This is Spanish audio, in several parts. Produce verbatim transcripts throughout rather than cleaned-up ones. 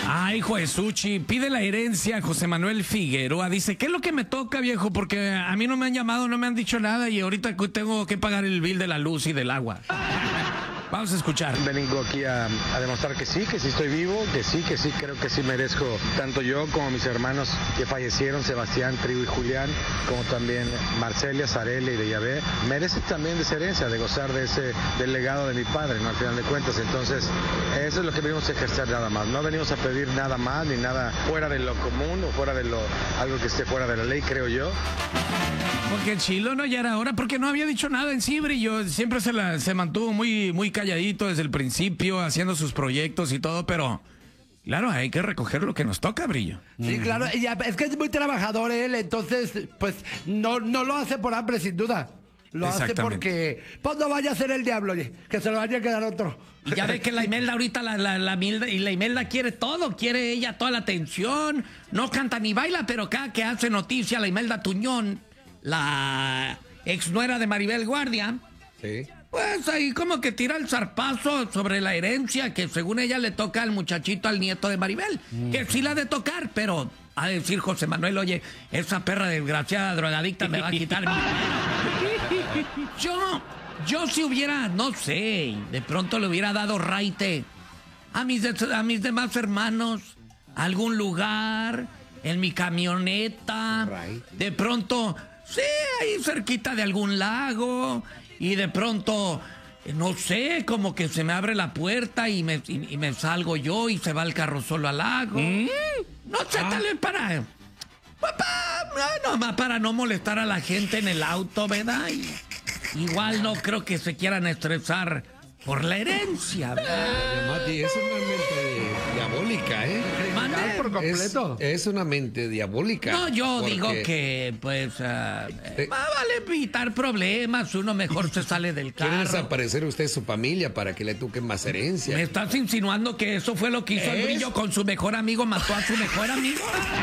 Ay, hijo de Suchi, pide la herencia José Manuel Figueroa. Dice, ¿qué es lo que me toca, viejo? Porque a mí no me han llamado, no me han dicho nada y ahorita tengo que pagar el bill de la luz y del agua. Vamos a escuchar. Vengo aquí a, a demostrar que sí, que sí estoy vivo, que sí, que sí, creo que sí merezco, tanto yo como mis hermanos que fallecieron, Sebastián, Trigo y Julián, como también Marcelia, Sarela y de Yahvé, merecen también de esa herencia, de gozar de ese, del legado de mi padre, ¿no? Al final de cuentas. Entonces, eso es lo que venimos a ejercer nada más. No venimos a pedir nada más, ni nada fuera de lo común o fuera de lo, algo que esté fuera de la ley, creo yo. Porque el Chilo no ya era hora, porque no había dicho nada en sí, Brillo. Siempre se, la, se mantuvo muy, muy calladito desde el principio, haciendo sus proyectos y todo, pero claro, hay que recoger lo que nos toca, Brillo. Sí, claro, y es que es muy trabajador él, entonces, pues, no, no lo hace por hambre, sin duda. Lo hace porque, pues no vaya a ser el diablo, oye, que se lo vaya a quedar otro. Y ya ve que la Imelda ahorita, la, la, la, Imelda, y la Imelda quiere todo, quiere ella toda la atención, no canta ni baila, pero cada que hace noticia la Imelda Tuñón, la ex nuera de Maribel Guardia, sí, pues ahí como que tira el zarpazo sobre la herencia que según ella le toca al muchachito, al nieto de Maribel, mm. que sí la ha de tocar, pero ha de decir José Manuel, oye, esa perra desgraciada drogadicta me va a quitar mi dinero. Yo, yo si hubiera, no sé, de pronto le hubiera dado raite a mis, a mis demás hermanos, a algún lugar, en mi camioneta, right. De pronto, sí, ahí cerquita de algún lago, y de pronto, no sé, como que se me abre la puerta y me, y, y me salgo yo y se va el carro solo al lago. ¿Mm? No sé, ah. tal vez para... No, no, para no molestar a la gente en el auto, ¿verdad? Y, igual no creo que se quieran estresar por la herencia, ¿verdad? Mati, es una mente diabólica, ¿eh? Mandar por completo. Es, es una mente diabólica. No, yo porque... digo que, pues, uh, eh, más vale evitar problemas, uno mejor se sale del carro. Quiere desaparecer usted de su familia para que le toquen más herencia. ¿Me estás insinuando que eso fue lo que hizo ¿Es? el Brillo con su mejor amigo? ¿Mató a su mejor amigo?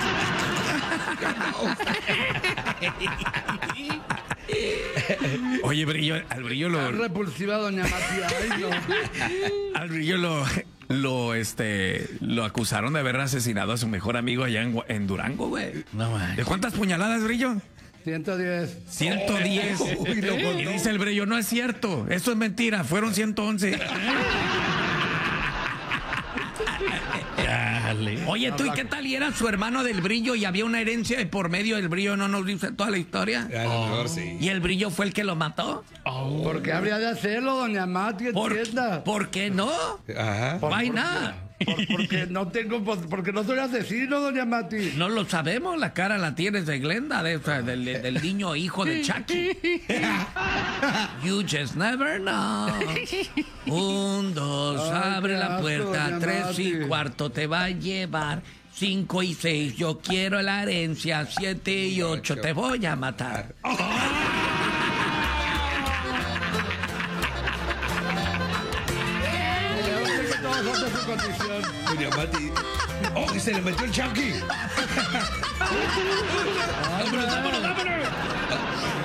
Oye, Brillo, al Brillo lo... Tan repulsiva doña Matías. Ay, no. Al Brillo lo, lo, este, lo acusaron de haber asesinado a su mejor amigo allá en, en Durango, güey. No, man. ¿De cuántas puñaladas, Brillo? ciento diez. ciento diez. Oh, y, lo y dice el Brillo, no es cierto, eso es mentira, fueron ciento once. Oye, tú, ¿y qué tal? Y era su hermano del Brillo y había una herencia de por medio del Brillo, ¿no nos dice toda la historia? A lo mejor sí. ¿Y el Brillo fue el que lo mató? Oh. ¿Por qué habría de hacerlo, doña Mati? ¿Por, ¿Por qué no? Ajá. Vaina. Por, porque no tengo, porque no soy asesino, doña Mati. No lo sabemos, la cara la tienes de Glenda, de, de, de, del niño hijo de Chucky. You just never know. Un, dos, ay, abre la puerta, asco, tres Mati. Y cuarto te va a llevar. Cinco y seis, yo quiero la herencia. Siete y ocho, te voy a matar. Oh. Doña Mati. ¡Oh, y se le metió el Chucky! ¡Vámonos, vámonos, vámonos!